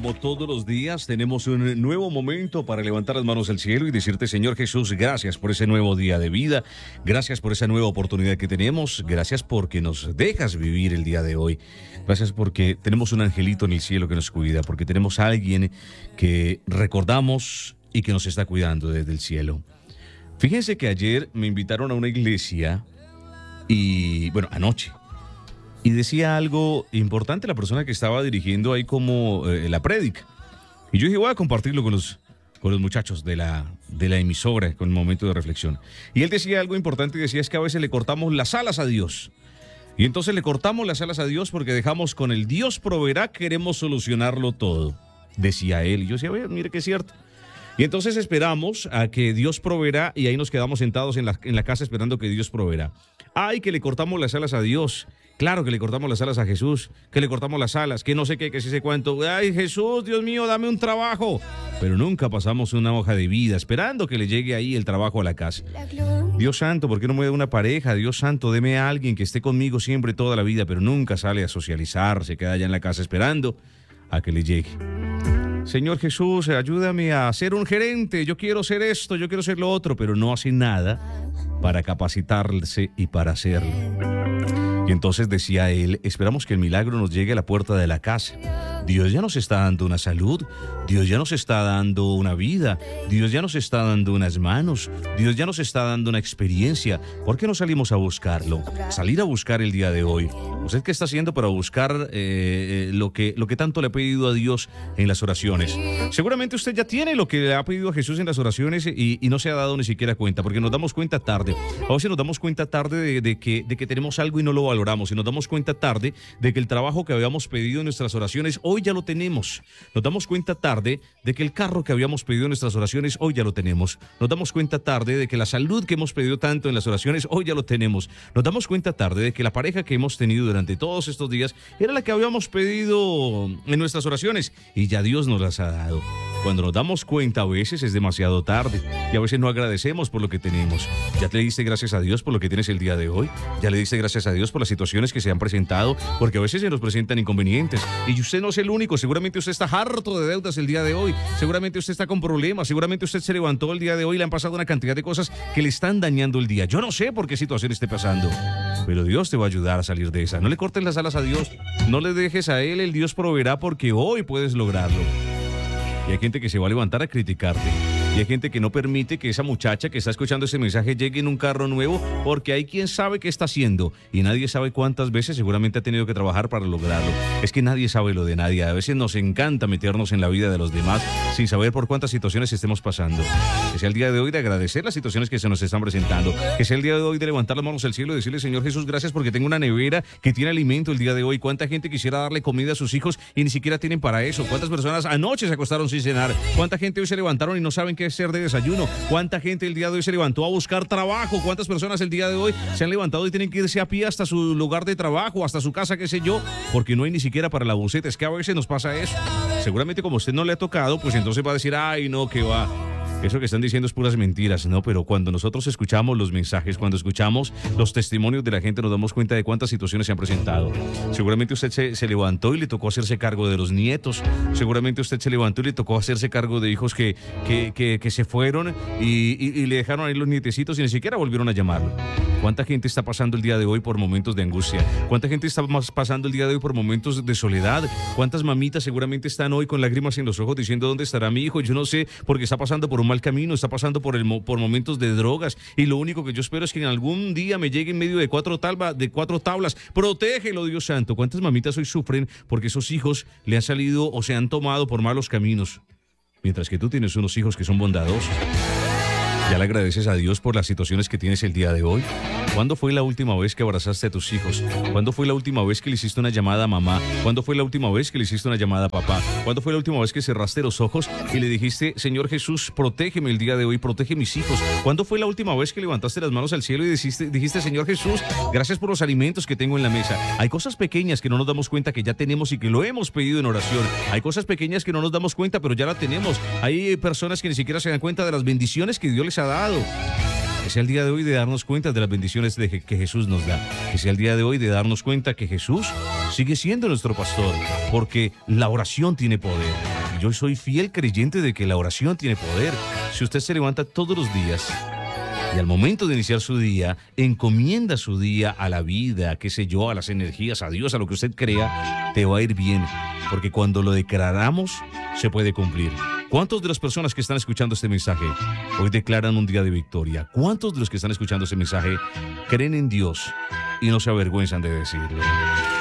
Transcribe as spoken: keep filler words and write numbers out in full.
como todos los días, tenemos un nuevo momento para levantar las manos al cielo y decirte, Señor Jesús, gracias por ese nuevo día de vida, gracias por esa nueva oportunidad que tenemos, gracias porque nos dejas vivir el día de hoy, gracias porque tenemos un angelito en el cielo que nos cuida, porque tenemos a alguien que recordamos y que nos está cuidando desde el cielo. Fíjense que ayer me invitaron a una iglesia y, bueno, anoche. Y decía algo importante la persona que estaba dirigiendo ahí como eh, la prédica. Y yo dije, voy a compartirlo con los, con los muchachos de la, de la emisora, con el momento de reflexión. Y él decía algo importante y decía, es que a veces le cortamos las alas a Dios. Y entonces le cortamos las alas a Dios porque dejamos con el Dios proveerá, queremos solucionarlo todo. Decía él. Y yo decía, mire que es cierto. Y entonces esperamos a que Dios proveerá y ahí nos quedamos sentados en la, en la casa esperando que Dios proveerá. Ay, que le cortamos las alas a Dios. Claro que le cortamos las alas a Jesús, que le cortamos las alas, que no sé qué, que sí sé cuánto. Ay, Jesús, Dios mío, dame un trabajo. Pero nunca pasamos una hoja de vida esperando que le llegue ahí el trabajo a la casa. Dios santo, ¿por qué no me da una pareja? Dios santo, deme a alguien que esté conmigo siempre toda la vida, pero nunca sale a socializar, se queda allá en la casa esperando a que le llegue. Señor Jesús, ayúdame a ser un gerente, yo quiero ser esto, yo quiero ser lo otro, pero no hace nada para capacitarse y para hacerlo. Y entonces decía él, esperamos que el milagro nos llegue a la puerta de la casa. Dios ya nos está dando una salud, Dios ya nos está dando una vida, Dios ya nos está dando unas manos, Dios ya nos está dando una experiencia. ¿Por qué no salimos a buscarlo? Salir a buscar el día de hoy. ¿Usted qué está haciendo para buscar eh, lo, que, lo que tanto le ha pedido a Dios en las oraciones? Seguramente usted ya tiene lo que le ha pedido a Jesús en las oraciones y, y no se ha dado ni siquiera cuenta, porque nos damos cuenta tarde. A veces nos damos cuenta tarde de, de, que, de que tenemos algo y no lo valoramos, y nos damos cuenta tarde de que el trabajo que habíamos pedido en nuestras oraciones hoy ya lo tenemos. Nos damos cuenta tarde de que el carro que habíamos pedido en nuestras oraciones hoy ya lo tenemos. Nos damos cuenta tarde de que la salud que hemos pedido tanto en las oraciones hoy ya lo tenemos. Nos damos cuenta tarde de que la pareja que hemos tenido durante todos estos días era la que habíamos pedido en nuestras oraciones y ya Dios nos las ha dado. Cuando nos damos cuenta a veces es demasiado tarde y a veces no agradecemos por lo que tenemos. ¿Ya le diste gracias a Dios por lo que tienes el día de hoy? ¿Ya le diste gracias a Dios por las situaciones que se han presentado? Porque a veces se nos presentan inconvenientes y usted no es el único. Seguramente usted está harto de deudas el día de hoy. Seguramente usted está con problemas. Seguramente usted se levantó el día de hoy y le han pasado una cantidad de cosas que le están dañando el día. Yo no sé por qué situación esté pasando, pero Dios te va a ayudar a salir de esa. No le cortes las alas a Dios. No le dejes a Él. El Dios proveerá porque hoy puedes lograrlo. Y hay gente que se va a levantar a criticarte. Y hay gente que no permite que esa muchacha que está escuchando ese mensaje llegue en un carro nuevo porque hay quien sabe qué está haciendo y nadie sabe cuántas veces seguramente ha tenido que trabajar para lograrlo. Es que nadie sabe lo de nadie. A veces nos encanta meternos en la vida de los demás sin saber por cuántas situaciones estemos pasando. Que sea el día de hoy de agradecer las situaciones que se nos están presentando. Que sea el día de hoy de levantar las manos al cielo y decirle, Señor Jesús, gracias porque tengo una nevera que tiene alimento el día de hoy. ¿Cuánta gente quisiera darle comida a sus hijos y ni siquiera tienen para eso? ¿Cuántas personas anoche se acostaron sin cenar? ¿Cuánta gente hoy se levantaron y no saben qué hacer de desayuno? ¿Cuánta gente el día de hoy se levantó a buscar trabajo? ¿Cuántas personas el día de hoy se han levantado y tienen que irse a pie hasta su lugar de trabajo, hasta su casa, qué sé yo? Porque no hay ni siquiera para la buceta. Es que a veces nos pasa eso. Seguramente como a usted no le ha tocado, pues entonces va a decir, ay, no, que va. Eso que están diciendo es puras mentiras, ¿no? Pero cuando nosotros escuchamos los mensajes, cuando escuchamos los testimonios de la gente, nos damos cuenta de cuántas situaciones se han presentado. Seguramente usted se, se levantó y le tocó hacerse cargo de los nietos. Seguramente usted se levantó y le tocó hacerse cargo de hijos que, que, que, que se fueron y, y, y le dejaron ahí los nietecitos y ni siquiera volvieron a llamarlo. ¿Cuánta gente está pasando el día de hoy por momentos de angustia? ¿Cuánta gente está pasando el día de hoy por momentos de soledad? ¿Cuántas mamitas seguramente están hoy con lágrimas en los ojos diciendo dónde estará mi hijo? Yo no sé, porque está pasando por un mal camino, está pasando por, el, por momentos de drogas y lo único que yo espero es que en algún día me llegue en medio de cuatro, talba, de cuatro tablas. Protégelo, Dios santo. ¿Cuántas mamitas hoy sufren porque esos hijos le han salido o se han tomado por malos caminos? Mientras que tú tienes unos hijos que son bondadosos. ¿Ya le agradeces a Dios por las situaciones que tienes el día de hoy? ¿Cuándo fue la última vez que abrazaste a tus hijos? ¿Cuándo fue la última vez que le hiciste una llamada a mamá? ¿Cuándo fue la última vez que le hiciste una llamada a papá? ¿Cuándo fue la última vez que cerraste los ojos y le dijiste, Señor Jesús, protégeme el día de hoy, protege mis hijos? ¿Cuándo fue la última vez que levantaste las manos al cielo y dijiste, dijiste, Señor Jesús, gracias por los alimentos que tengo en la mesa? Hay cosas pequeñas que no nos damos cuenta que ya tenemos y que lo hemos pedido en oración. Hay cosas pequeñas que no nos damos cuenta, pero ya la tenemos. Hay personas que ni siquiera se dan cuenta de las bendiciones que Dios les ha dado. Que sea el día de hoy de darnos cuenta de las bendiciones de que Jesús nos da. Que sea el día de hoy de darnos cuenta que Jesús sigue siendo nuestro pastor, porque la oración tiene poder. yo soy fiel creyente de que la oración tiene poder. Si usted se levanta todos los días y al momento de iniciar su día, encomienda su día a la vida, qué sé yo, a las energías, a Dios, a lo que usted crea, te va a ir bien. Porque cuando lo declaramos, se puede cumplir. ¿Cuántos de las personas que están escuchando este mensaje hoy declaran un día de victoria? ¿Cuántos de los que están escuchando este mensaje creen en Dios y no se avergüenzan de decirlo?